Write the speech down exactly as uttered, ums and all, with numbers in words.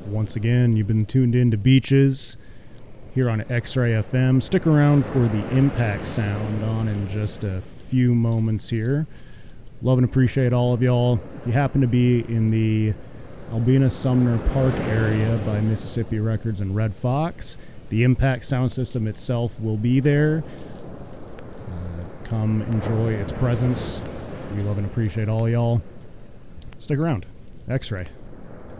Once again, you've been tuned in to Beaches here on X-Ray F M. Stick around for the Impact Sound on in just a few moments here. Love and appreciate all of y'all. If you happen to be in the Albina Sumner Park area by Mississippi Records and Red Fox, the Impact Sound System itself will be there. Uh, come enjoy its presence. We love and appreciate all y'all. Stick around. X-Ray.